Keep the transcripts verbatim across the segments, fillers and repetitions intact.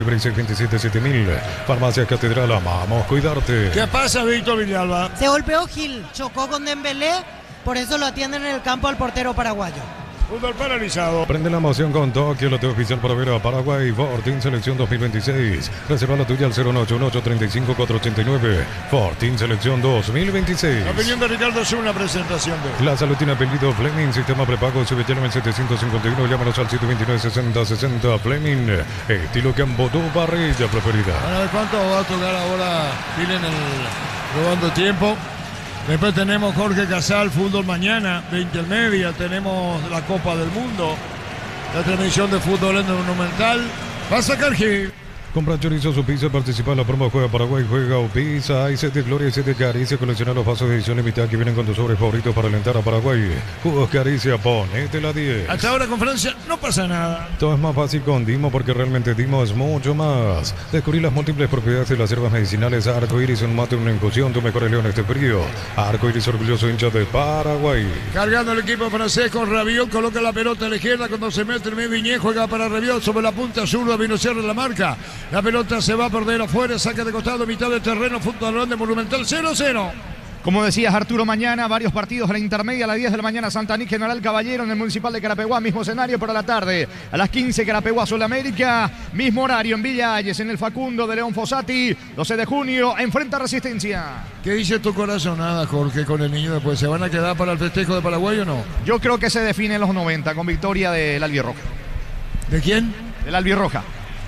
seis veintisiete siete mil. Farmacia Catedral, amamos cuidarte. ¿Qué pasa, Víctor Villalba? Se golpeó Gil, chocó con Dembélé, por eso lo atienden en el campo al portero paraguayo. Fútbol paralizado. Prende la emoción con Tokio, la T oficial para ver a Paraguay. Fortín Selección dos mil veintiséis. Reserva la tuya al cero nueve ocho ocho, tres cinco cuatro ocho nueve. Fortín Selección dos mil veintiséis. La opinión de Ricardo es una presentación de... La salud tiene apellido Fleming, sistema prepago, subetiano en setecientos cincuenta y uno, llámanos al siete dos nueve, sesenta sesenta. Fleming, estilo Cambodú, parrilla preferida. A ver cuánto va a tocar ahora Gil en el robando tiempo. Después tenemos Jorge Casal, fútbol mañana, veinte al media. Tenemos la Copa del Mundo, la transmisión de fútbol en el Monumental. Va a sacar Gil. Compra chorizo su pizza, participa en la promo Juega Paraguay, juega o pizza. Hay set de gloria y set de caricia. Colecciona los vasos de edición limitada que vienen con tus sobres favoritos para alentar a Paraguay. Jugos caricia, ponete la diez. Hasta ahora con Francia no pasa nada. Todo es más fácil con Dimo porque realmente Dimo es mucho más. Descubrí las múltiples propiedades de las hierbas medicinales. Arco Iris, un mate, una infusión. Tu mejor león este frío. Arco Iris, orgulloso hincha de Paraguay. Cargando el equipo francés con Rabiot, coloca la pelota a la izquierda cuando se mete el Medellín, juega para Rabiot sobre la punta zurda, vino cierra la marca. La pelota se va a perder afuera, saca de costado, mitad de terreno, fútbol de Monumental, cero cero. Como decías, Arturo, mañana varios partidos a la intermedia, a las diez de la mañana Santaní, General Caballero en el Municipal de Carapeguá, mismo escenario para la tarde. A las quince Carapeguá, Sulamérica, mismo horario en Villa Hayes, en el Facundo de León Fossati, doce de junio, enfrenta Resistencia. ¿Qué dice tu corazonada, Jorge, con el niño después? ¿Se van a quedar para el festejo de Paraguay o no? Yo creo que se define en los noventa con victoria del Albirroja. ¿De quién? Del Albirroja.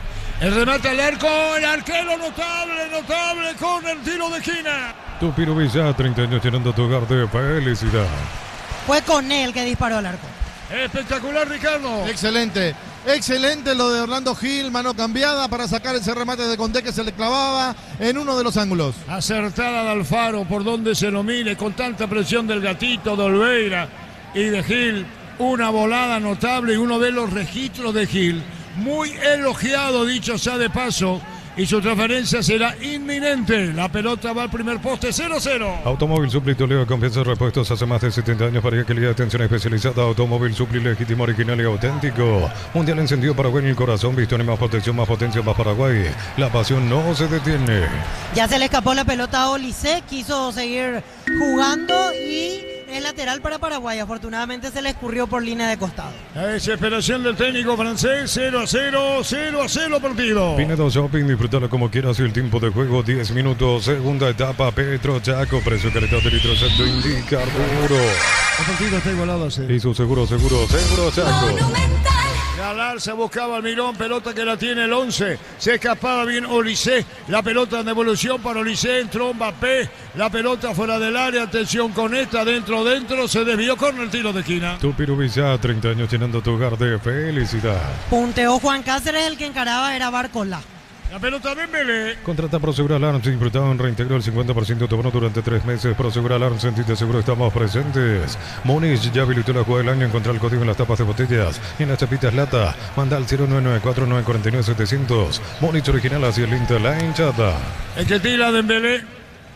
El remate al arco, el arquero notable, notable, con el tiro de esquina. Tu Pirubilla, treinta años llenando tu hogar de felicidad. Fue con él que disparó el arco. Espectacular, Ricardo. Excelente, excelente lo de Orlando Gil, mano cambiada para sacar ese remate de Condé que se le clavaba en uno de los ángulos. Acertada de Alfaro, por donde se lo mire, con tanta presión del gatito, de Olveira y de Gil. Una volada notable y uno de los registros de Gil. Muy elogiado, dicho sea de paso, y su transferencia será inminente. La pelota va al primer poste, cero cero. Automóvil Supli Toledo, confianza en repuestos hace más de setenta años para que le dé atención especializada. Automóvil Supli, legítimo, original y auténtico. Mundial encendido Paraguay en el corazón, visto en más protección, más potencia, más Paraguay. La pasión no se detiene. Ya se le escapó la pelota a Olise, quiso seguir jugando y es lateral para Paraguay. Afortunadamente se le escurrió por línea de costado. La desesperación del técnico francés, cero a cero, cero a cero partido. Pinedo Shopping, disfrútalo como quieras y el tiempo de juego diez minutos. Segunda etapa, Petro Chaco, precio calidad de litro exacto, indica Arturo. El partido está igualado a cero. Y su seguro, seguro, seguro Chaco. Galar se buscaba al Mirón, pelota que la tiene el once. Se escapaba bien Olise. La pelota en devolución para Olise. Entró Mbappé. La pelota fuera del área. Atención con esta. Dentro, dentro. Se desvió con el tiro de esquina. Tu Pirubilla, treinta años llenando tu hogar de felicidad. Punteó Juan Cáceres, el que encaraba era Barcola. La pelota de Dembélé. Contrata Prosegur Alarms, disfrutado en reintegro el cincuenta por ciento de tu bono durante tres meses. Prosegur Alarms, sentite seguro, estamos presentes. Múnich ya habilitó la jugada del año. Encontrar el código en las tapas de botellas y en las chapitas lata. Manda al cero nueve nueve cuatro nueve cuatro nueve siete cero cero. Múnich original hacia el Inter, la hinchada. El que tira Dembélé.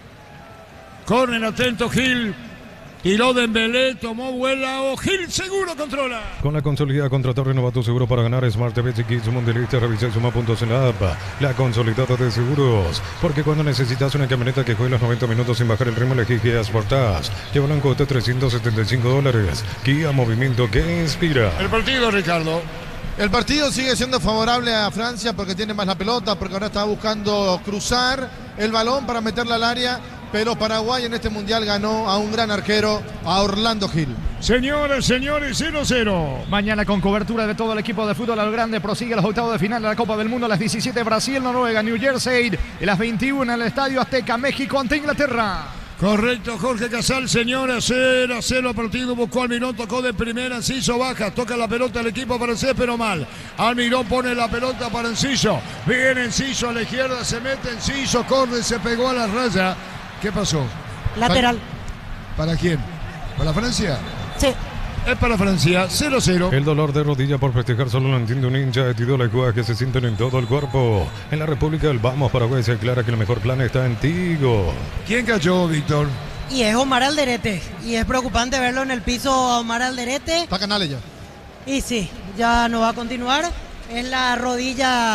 Corren, atento Gil. Tiró Dembélé, tomó vuela o Gil seguro controla. Con la consolidada contratar renova tu seguro para ganar Smart T V Chiquits Mundialista. Revisa y suma puntos en la app. La consolidada de seguros. Porque cuando necesitas una camioneta que juegue los noventa minutos sin bajar el ritmo, elegí Kia Sportage. Lleva un coste de trescientos setenta y cinco dólares. Kia, movimiento que inspira. El partido, Ricardo. El partido sigue siendo favorable a Francia porque tiene más la pelota, porque ahora está buscando cruzar el balón para meterla al área. Pero Paraguay en este mundial ganó a un gran arquero, a Orlando Gil. Señoras, señores, cero cero. Mañana con cobertura de todo el equipo de fútbol al grande prosigue los octavos de final de la Copa del Mundo a las diecisiete Brasil, Noruega, New Jersey y las veintiuna en el Estadio Azteca, México ante Inglaterra. Correcto, Jorge Casal, señora, cero a cero partido, buscó Almirón, tocó de primera, Enciso baja, toca la pelota al equipo francés, pero mal. Almirón pone la pelota para Enciso, viene Enciso a la izquierda, se mete Enciso, corre, se pegó a la raya. ¿Qué pasó? Lateral. ¿Para, ¿Para quién? ¿Para Francia? Sí. Es para Francia, cero cero. El dolor de rodilla por festejar solo lo entiende un hincha de Tidolacuá que se sienten en todo el cuerpo. En la República del Vamos Paraguay se aclara que el mejor plan está en Tigo. ¿Quién cayó, Víctor? Y es Omar Alderete. Y es preocupante verlo en el piso a Omar Alderete. Está Canales ya. Y sí, ya no va a continuar. Es la rodilla